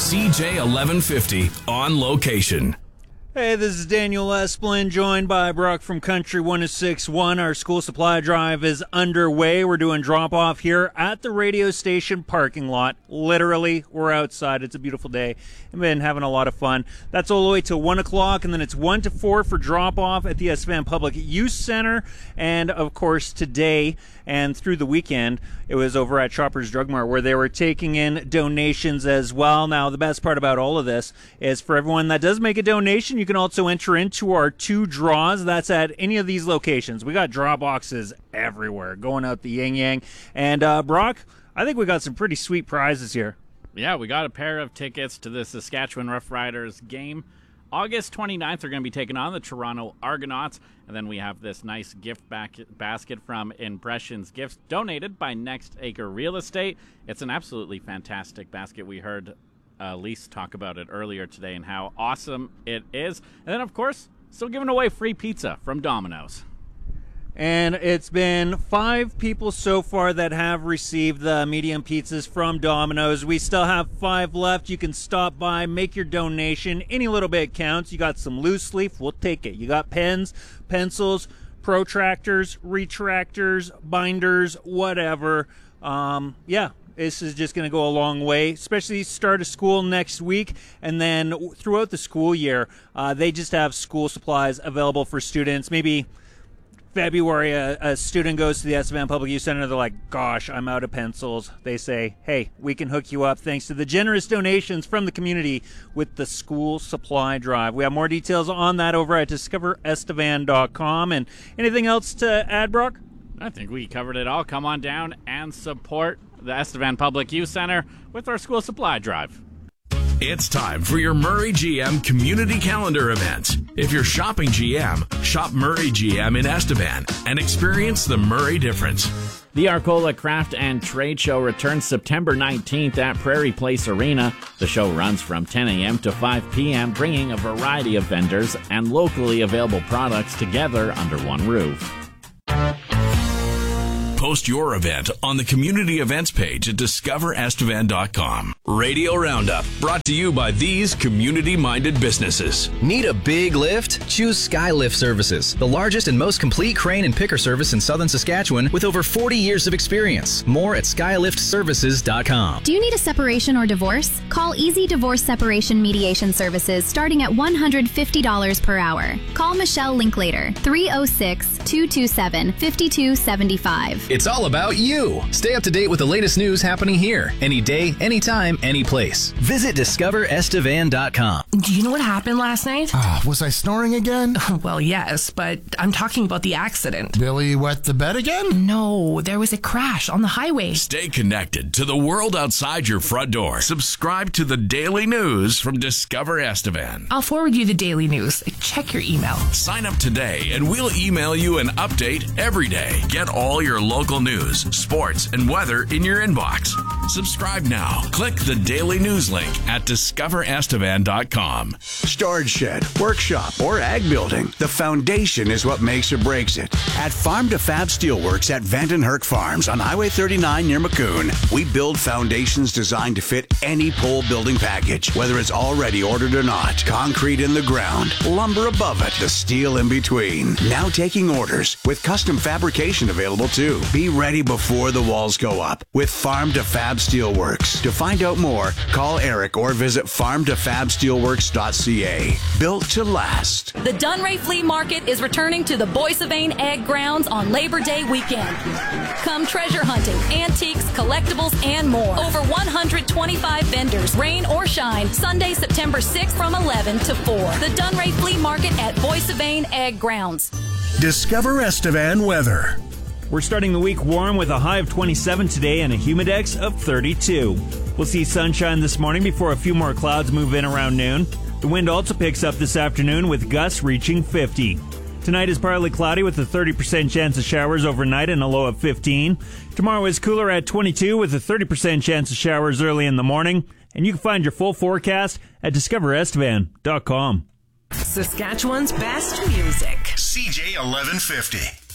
CJ 1150 on location. Hey, this is Daniel Esplin, joined by Brock from Country 106.1. Our school supply drive is underway. We're doing drop-off here at the radio station parking lot. Literally, we're outside. It's a beautiful day. I've been having a lot of fun. That's all the way till 1 o'clock, and then it's 1 to 4 for drop-off at the Estevan Public Youth Center. And, of course, today and through the weekend, it was over at Shoppers Drug Mart where they were taking in donations as well. Now, the best part about all of this is for everyone that does make a donation, you can also enter into our 2 draws. That's at any of these locations. We got draw boxes everywhere going out the yin-yang. And, Brock, I think we got some pretty sweet prizes here. Yeah, we got a pair of tickets to the Saskatchewan Roughriders game. August 29th, they're going to be taking on the Toronto Argonauts. And then we have this nice gift basket from Impressions Gifts, donated by Next Acre Real Estate. It's an absolutely fantastic basket. We heard Lise talk about it earlier today and how awesome it is. And then, of course, still giving away free pizza from Domino's. And it's been 5 people so far that have received the medium pizzas from Domino's. We still have 5 left. You can stop by, make your donation. Any little bit counts. You got some loose leaf, we'll take it. You got pens, pencils, protractors, retractors, binders, whatever. Yeah. This is just going to go a long way, especially start of school next week. And then throughout the school year, they just have school supplies available for students. Maybe February, a student goes to the Estevan Public Youth Center. They're like, gosh, I'm out of pencils. They say, hey, we can hook you up thanks to the generous donations from the community with the school supply drive. We have more details on that over at discoverestevan.com. And anything else to add, Brock? I think we covered it all. Come on down and support the Estevan Public Youth Center with our school supply drive. It's time for your Murray GM community calendar events. If you're shopping GM, shop Murray GM in Estevan and experience the Murray difference. The Arcola Craft and Trade Show returns September 19th at Prairie Place Arena. The show runs from 10 a.m. to 5 p.m., bringing a variety of vendors and locally available products together under one roof. Post your event on the community events page at discoverestevan.com. Radio Roundup, brought to you by these community-minded businesses. Need a big lift? Choose Skylift Services, the largest and most complete crane and picker service in southern Saskatchewan with over 40 years of experience. More at skyliftservices.com. Do you need a separation or divorce? Call Easy Divorce Separation Mediation Services starting at $150 per hour. Call Michelle Linklater, 306-227-5275. It's all about you. Stay up to date with the latest news happening here, any day, anytime, any place. Visit discoverestevan.com. Do you know what happened last night? Was I snoring again? Well, yes, but I'm talking about the accident. Billy wet the bed again? No, there was a crash on the highway. Stay connected to the world outside your front door. Subscribe to the daily news from Discover Estevan. I'll forward you the daily news. Check your email. Sign up today and we'll email you an update every day. Get all your local news, sports, and weather in your inbox. Subscribe now. Click the daily news link at discoverestevan.com. Storage shed, workshop, or ag building. The foundation is what makes or breaks it. At Farm to Fab Steelworks at Vandenherk Farms on Highway 39 near Maccoon, we build foundations designed to fit any pole building package, whether it's already ordered or not. Concrete in the ground, lumber above it, the steel in between. Now taking orders with custom fabrication available too. Be ready before the walls go up with Farm to Fab Steelworks. To find out more, call Eric or visit farmtofabsteelworks.ca. Built to last. The Dunray Flea Market is returning to the Boissevain Egg Grounds on Labor Day weekend. Come treasure hunting, antiques, collectibles, and more. Over 125 vendors, rain or shine, Sunday, September 6th from 11 to 4. The Dunray Flea Market at Boissevain Egg Grounds. Discover Estevan weather. We're starting the week warm with a high of 27 today and a humidex of 32. We'll see sunshine this morning before a few more clouds move in around noon. The wind also picks up this afternoon with gusts reaching 50. Tonight is partly cloudy with a 30% chance of showers overnight and a low of 15. Tomorrow is cooler at 22 with a 30% chance of showers early in the morning. And you can find your full forecast at discoverestevan.com. Saskatchewan's best music. CJ 1150.